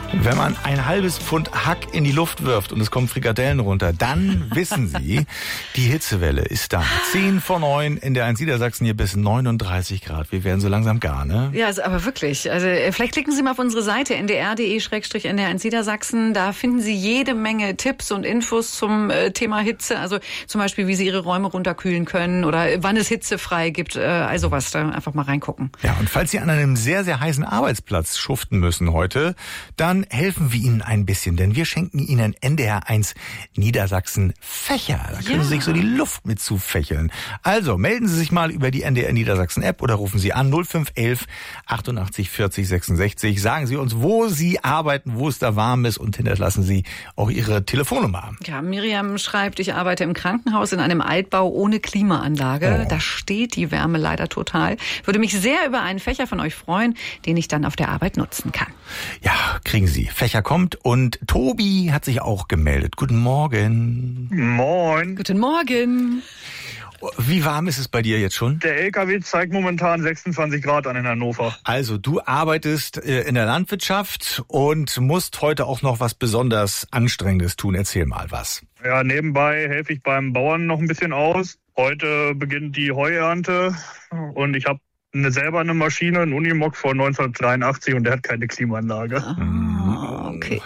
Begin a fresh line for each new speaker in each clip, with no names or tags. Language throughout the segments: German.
Wenn man ein halbes Pfund Hack in die Luft wirft und es kommen Frikadellen runter, dann wissen Sie, die Hitzewelle ist da. 10 vor 9 in der 1 Niedersachsen hier bis 39 Grad. Wir werden so langsam gar, ne?
Ja, aber wirklich. Also vielleicht klicken Sie mal auf unsere Seite ndr.de/NDR1 Niedersachsen. Da finden Sie jede Menge Tipps und Infos zum Thema Hitze. Also zum Beispiel, wie Sie Ihre Räume runterkühlen können oder wann es hitzefrei gibt. Also was, da einfach mal reingucken.
Ja, und falls Sie an einem sehr, sehr heißen Arbeitsplatz schuften müssen heute, dann helfen wir Ihnen ein bisschen, denn wir schenken Ihnen NDR1 Niedersachsen Fächer. Da können Sie sich so die Luft mit zufächeln. Also melden Sie sich mal über die NDR Niedersachsen App oder rufen Sie an 0511 88 40 66. Sagen Sie uns, wo Sie arbeiten, wo es da warm ist und hinterlassen Sie auch Ihre Telefonnummer.
Ja, Miriam schreibt, ich arbeite im Krankenhaus in einem Altbau ohne Klimaanlage. Da steht die Wärme leider total. Würde mich sehr über einen Fächer von euch freuen, den ich dann auf der Arbeit nutzen kann.
Ja, kriegen Sie. Fächer kommt und Tobi hat sich auch gemeldet. Guten Morgen.
Moin.
Guten Morgen.
Wie warm ist es bei dir jetzt schon?
Der LKW zeigt momentan 26 Grad an in Hannover.
Also du arbeitest in der Landwirtschaft und musst heute auch noch was besonders Anstrengendes tun. Erzähl mal was.
Ja, nebenbei helfe ich beim Bauern noch ein bisschen aus. Heute beginnt die Heuernte und ich habe selber eine Maschine, einen Unimog von 1983 und der hat keine Klimaanlage.
Ah, okay.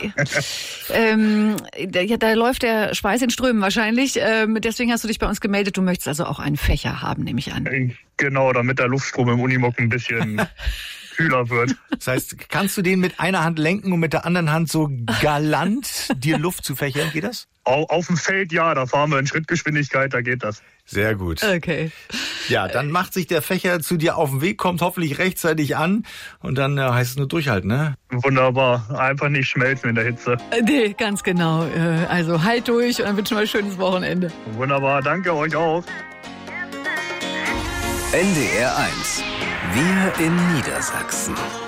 Da läuft der Schweiß in Strömen wahrscheinlich. Deswegen hast du dich bei uns gemeldet. Du möchtest also auch einen Fächer haben, nehme ich an.
Genau, damit der Luftstrom im Unimog ein bisschen kühler wird.
Das heißt, kannst du den mit einer Hand lenken und mit der anderen Hand so galant dir Luft zu fächern? Geht das?
Auf dem Feld, ja, da fahren wir in Schrittgeschwindigkeit, da geht das.
Sehr gut.
Okay.
Ja, dann macht sich der Fächer zu dir auf den Weg, kommt hoffentlich rechtzeitig an und dann heißt es nur durchhalten, ne?
Wunderbar. Einfach nicht schmelzen in der Hitze.
Nee, ganz genau. Also halt durch und dann wünschen wir ein schönes Wochenende.
Wunderbar, danke euch auch.
NDR1. Wir in Niedersachsen.